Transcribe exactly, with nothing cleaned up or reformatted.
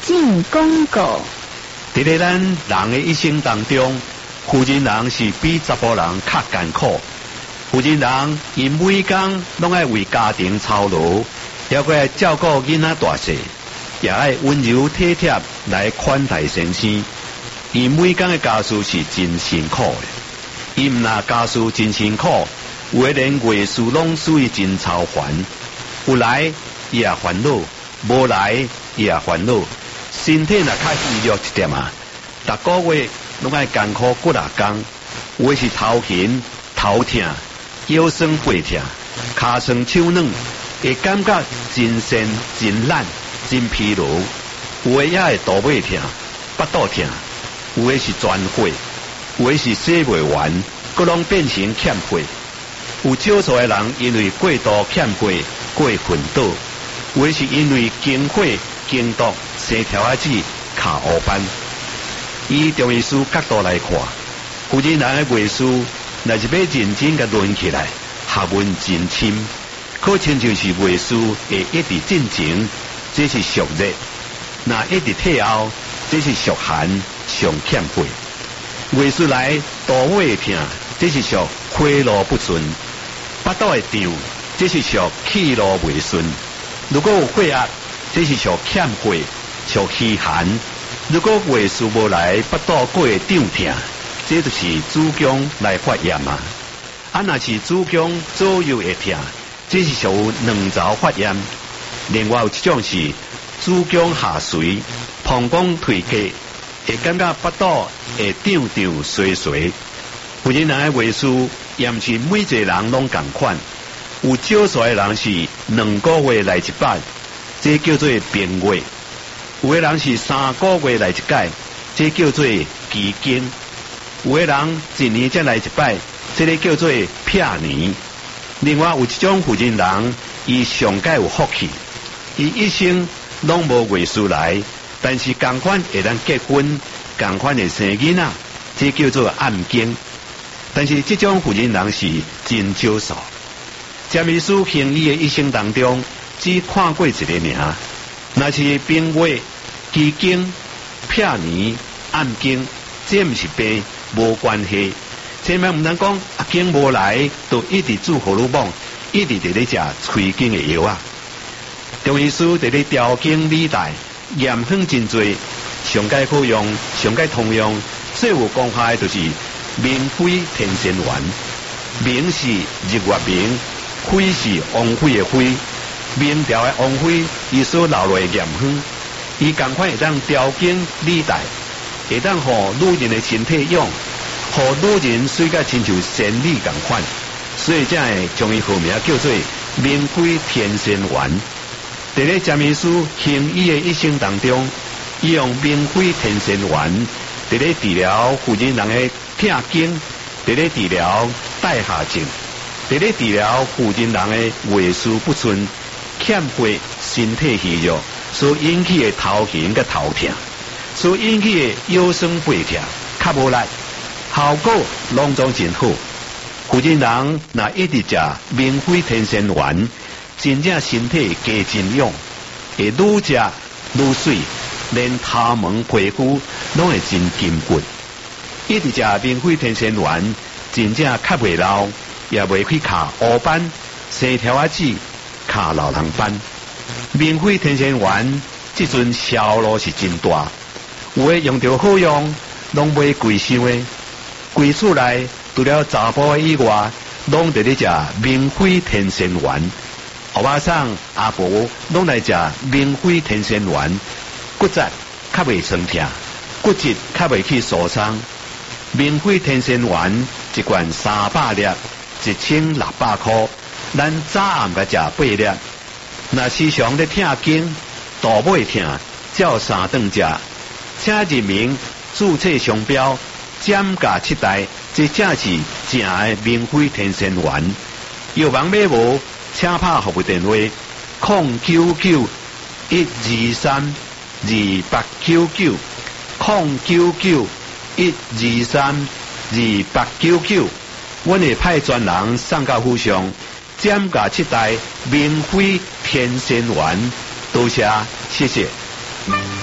性广告。 伫咧咱人的一生当中，妇人人是比查甫人较艰苦。妇人人因每工拢爱为家庭操劳，还佫爱照顾囡仔大细，也爱温柔体贴来款待先生。伊每工的家事是真辛苦的。伊毋那家事真辛苦，有的连月事拢属于真操烦。有来伊也烦恼，无来伊也烦恼。身体若较虚弱一点啊，逐个月拢爱艰苦几啊工，有的是头晕、头痛、腰酸背痛、骹酸手软，会感觉真身真懒、真疲劳。有的也会肚尾痛、腹肚痛，有的是全血，有的是洗袂完，佫拢变成欠血。有少数的人因为过度欠血过昏倒，有的是因为经血经毒生条仔子卡黑斑。以中医师角度来看，妇人人的月事若是要认真甲论起来，学问真深，可亲就是月事会一直进前，这是属热；若一直退后，这是属寒，上欠血。月事来肚尾痛，这是属血路不顺；腹肚会胀，这是属气路未顺。如果有血压，这是属欠血，属虚寒。如果月事无来，腹肚过会胀痛，这就是子宫来发炎啊。啊，若是子宫左右会痛，这是属于卵巢发炎。另外有一种是子宫下垂、膀胱退结，会感觉腹肚会胀胀衰衰。妇人人的月事也毋是每一个人拢同款，有少数的人是两个月来一摆，这叫做病月；有的人是三个月来一届，这叫做奇经；有的人一年才来一摆，这个叫做撇年。另外有一种妇人人，伊上界有福气，伊一生拢无月事来，但是同款会当结婚，同款会生囡仔，这叫做暗经。但是这种妇人人是真少数。詹医师行医的一生当中，只看过一个名，那是病月、奇经、撇年、暗经，这毋是病，无关系。千万毋通讲啊经无来，就一直煮荷尔蒙，一直伫咧食催经的药啊。中医师伫咧调经理带，验方真侪，上界可用，上界通用，最有功效的就是明辉天仙丸。明是日月明，辉是王辉的辉。明朝的王辉，伊所留落的验方，伊同款会当调经理带，会当互女人的身体用，互女人水甲亲像仙女同款，所以才会将伊号名叫做明辉天仙丸。伫咧詹医师行医的一生当中，伊用明辉天仙丸伫咧治疗妇人人的痛经，伫咧治疗带下症，伫咧治疗妇人人的月事不顺、欠血、身体虚弱所引起的头晕甲头痛，所引起的腰酸背痛、较无力，效果拢总真好。妇人人若一直食明辉天仙丸，真正身体加真勇，会愈食愈水，连头毛皮肤拢会真坚固。一直食明辉天仙丸，真正较袂老，也袂去卡黑斑、生条仔子、卡老人斑。明辉天仙丸这阵销路是真大，有的用着好用，拢买贵收的。规厝内除了查甫以外，拢伫咧食明辉天仙丸。后巴桑阿婆拢来食明辉天仙丸，骨质较袂酸痛，骨质较袂去受伤。明辉天仙丸一罐三百粒，一千六百块，咱早暗甲食八粒。若时常咧痛经、肚尾痛，照三顿食，请认明注册商标，减价七代，这正是正的明辉天仙丸。药房买无，请拍服务电话：零九九一二三二八九九，零九九一二三二八九九。阮会派专人送到府上，减价七代明辉天仙丸。多谢，谢谢。